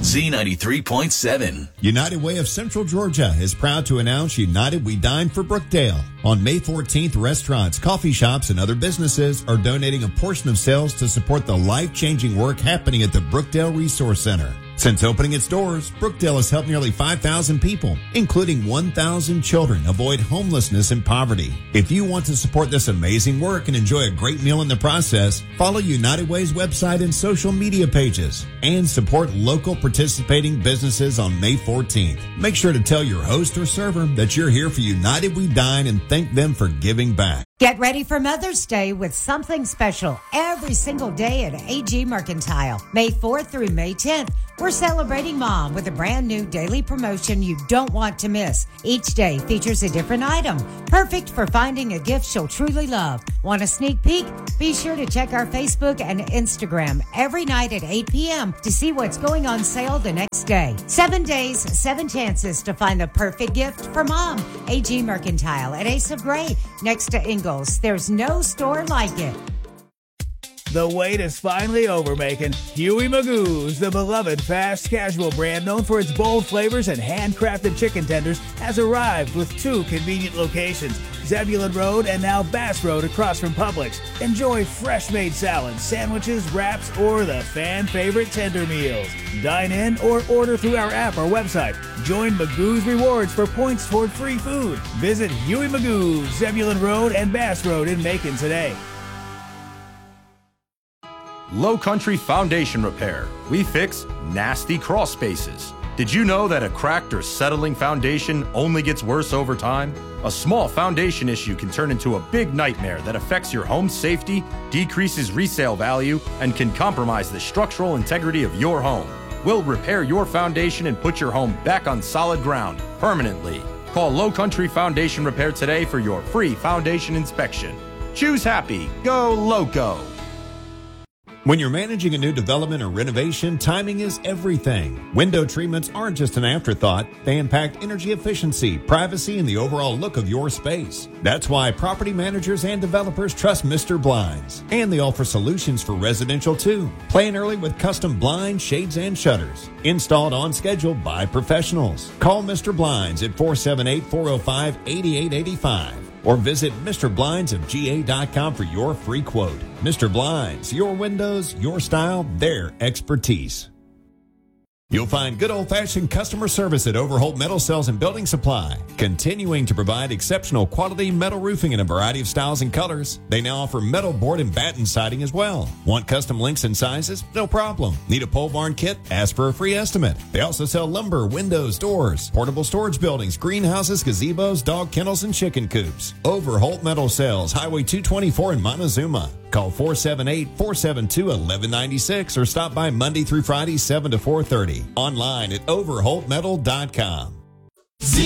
Z93.7. United Way of Central Georgia is proud to announce United We Dine for Brookdale. On May 14th, restaurants, coffee shops, and other businesses are donating a portion of sales to support the life-changing work happening at the Brookdale Resource Center. Since opening its doors, Brookdale has helped nearly 5,000 people, including 1,000 children, avoid homelessness and poverty. If you want to support this amazing work and enjoy a great meal in the process, follow United Way's website and social media pages, and support local participating businesses on May 14th. Make sure to tell your host or server that you're here for United We Dine and thank them for giving back. Get ready for Mother's Day with something special every single day at AG Mercantile. May 4th through May 10th, we're celebrating Mom with a brand new daily promotion you don't want to miss. Each day features a different item, perfect for finding a gift she'll truly love. Want a sneak peek? Be sure to check our Facebook and Instagram every night at 8 p.m. to see what's going on sale the next day. 7 days, 7 chances to find the perfect gift for Mom. AG Mercantile at Ace of Gray, next to Ingalls. There's no store like it. The wait is finally over, making Huey Magoo's, the beloved fast casual brand known for its bold flavors and handcrafted chicken tenders, has arrived with 2 convenient locations, Zebulon Road and now Bass Road across from Publix. Enjoy fresh-made salads, sandwiches, wraps, or the fan-favorite tender meals. Dine in or order through our app or website. Join Magoo's Rewards for points toward free food. Visit Huey Magoo's, Zebulon Road and Bass Road in Macon today. Low Country Foundation Repair. We fix nasty crawl spaces. Did you know that a cracked or settling foundation only gets worse over time? A small foundation issue can turn into a big nightmare that affects your home's safety, decreases resale value, and can compromise the structural integrity of your home. We'll repair your foundation and put your home back on solid ground permanently. Call Low Country Foundation Repair today for your free foundation inspection. Choose happy. Go Loco. When you're managing a new development or renovation, timing is everything. Window treatments aren't just an afterthought. They impact energy efficiency, privacy, and the overall look of your space. That's why property managers and developers trust Mr. Blinds. And they offer solutions for residential too. Plan early with custom blinds, shades, and shutters. Installed on schedule by professionals. Call Mr. Blinds at 478-405-8885. Or visit MrBlindsofGA.com for your free quote. Mr. Blinds, your windows, your style, their expertise. You'll find good old-fashioned customer service at Overholt Metal Sales and Building Supply, continuing to provide exceptional quality metal roofing in a variety of styles and colors. They now offer metal board and batten siding as well. Want custom lengths and sizes? No problem. Need a pole barn kit? Ask for a free estimate. They also sell lumber, windows, doors, portable storage buildings, greenhouses, gazebos, dog kennels, and chicken coops. Overholt Metal Sales, Highway 224 in Montezuma. Call 478-472-1196 or stop by Monday through Friday, 7 to 4:30. Online at overholtmetal.com.